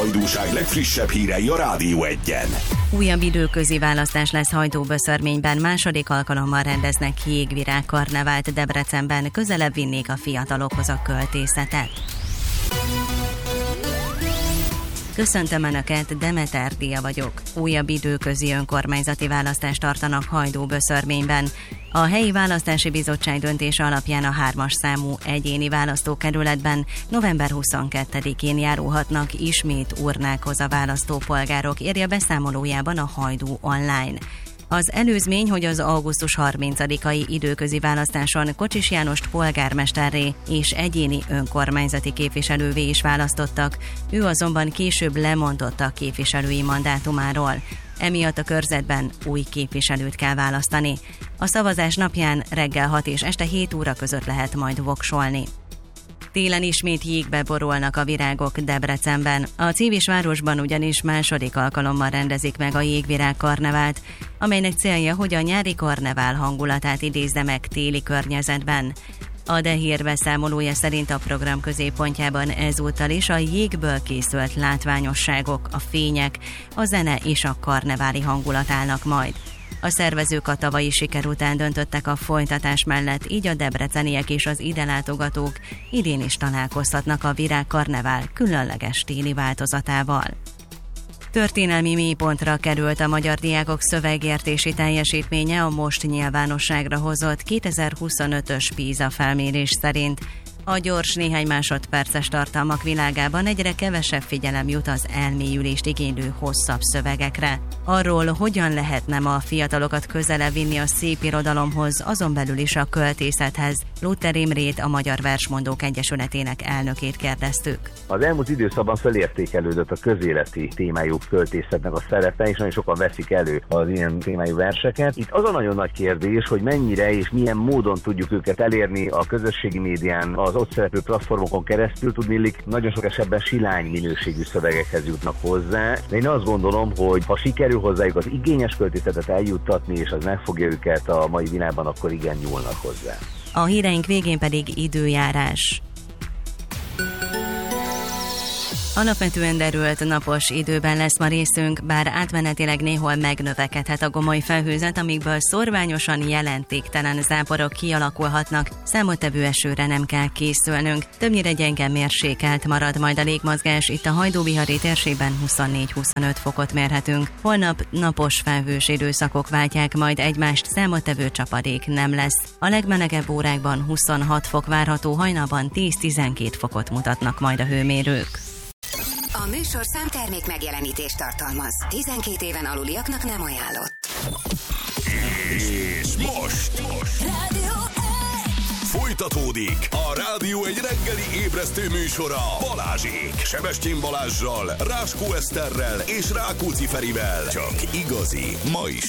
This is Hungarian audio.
halandóság legfrissebb hírei a Rádió 1-en. Újabb időközi választás lesz Hajdúböszörményben, második alkalommal rendeznek jégvirágkarnevált Debrecenben, közelebb vinnék a fiatalokhoz a költészetet. Köszöntöm Önöket, Demeter Dia vagyok. Újabb időközi önkormányzati választást tartanak Hajdúböszörményben. A helyi választási bizottság döntése alapján a 3-as számú egyéni választókerületben november 22-én járulhatnak ismét urnákhoz a választópolgárok, írja beszámolójában a Hajdú Online. Az előzmény, hogy az augusztus 30-ai időközi választáson Kocsis Jánost polgármesterré és egyéni önkormányzati képviselővé is választottak, ő azonban később lemondott a képviselői mandátumáról. Emiatt a körzetben új képviselőt kell választani. A szavazás napján reggel 6 és este 7 óra között lehet majd voksolni. Télen ismét jégbe borulnak a virágok Debrecenben. A cívis városban ugyanis második alkalommal rendezik meg a jégvirágkarnevált, amelynek célja, hogy a nyári karnevál hangulatát idézze meg téli környezetben. A De Hír beszámolója szerint a program középpontjában ezúttal is a jégből készült látványosságok, a fények, a zene és a karneváli hangulat állnak majd. A szervezők a tavalyi siker után döntöttek a folytatás mellett, így a debreceniek és az ide látogatók idén is találkozhatnak a virágkarnevál különleges téli változatával. Történelmi mélypontra került a magyar diákok szövegértési teljesítménye a most nyilvánosságra hozott 2025-ös PISA felmérés szerint. A gyors néhány másodperces tartalmak világában egyre kevesebb figyelem jut az elmélyülést igénylő hosszabb szövegekre. Arról, hogyan lehetne ma a fiatalokat közelebb vinni a szép irodalomhoz, azon belül is a költészethez. Luther Imrét, a Magyar Versmondók Egyesületének elnökét kérdeztük. Az elmúlt időszakban felértékelődött a közéleti témájú költészetnek a szerepe, és nagyon sokan veszik elő az ilyen témájú verseket. Itt az a nagyon nagy kérdés, hogy mennyire és milyen módon tudjuk őket elérni a közösségi médián, az ott szereplő platformokon keresztül. Tudniillik, nagyon sok esetben silány minőségű szövegekhez jutnak hozzá. De én azt gondolom, hogy ha sikerül hozzájuk az igényes költészetet eljuttatni, és az megfogja őket a mai világban, akkor igen, nyúlnak hozzá. A híreink végén pedig időjárás. Alapvetően derült napos időben lesz ma részünk, bár átmenetileg néhol megnövekedhet a gomoly felhőzet, amikből szorványosan jelentéktelen záporok kialakulhatnak, számottevő esőre nem kell készülnünk. Többnyire gyenge mérsékelt marad majd a légmozgás, itt a Hajdú-Bihari térségben 24-25 fokot mérhetünk. Holnap napos felhős időszakok váltják majd egymást, számottevő csapadék nem lesz. A legmelegebb órákban 26 fok várható, hajnalban 10-12 fokot mutatnak majd a hőmérők. A műsor számtermék megjelenítést tartalmaz. 12 éven aluliaknak nem ajánlott. És most Rádió 1! folytatódik a Rádió 1 reggeli ébresztő műsora Balázsék. Sebestyén Balázssal, Ráskó Eszterrel és Rákóczi Ferivel. Csak igazi, ma is